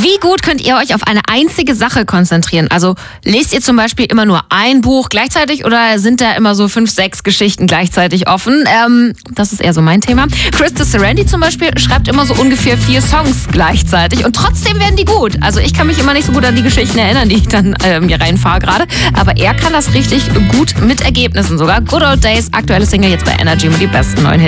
Wie gut könnt ihr euch auf eine einzige Sache konzentrieren? Also lest ihr zum Beispiel immer nur ein Buch gleichzeitig oder sind da immer so 5, 6 Geschichten gleichzeitig offen? Das ist eher so mein Thema. Krista Serendi zum Beispiel schreibt immer so ungefähr 4 Songs gleichzeitig und trotzdem werden die gut. Also ich kann mich immer nicht so gut an die Geschichten erinnern, die ich dann mir reinfahre gerade. Aber er kann das richtig gut mit Ergebnissen sogar. Good Old Days, aktuelle Single jetzt bei Energy mit die besten neuen Hits.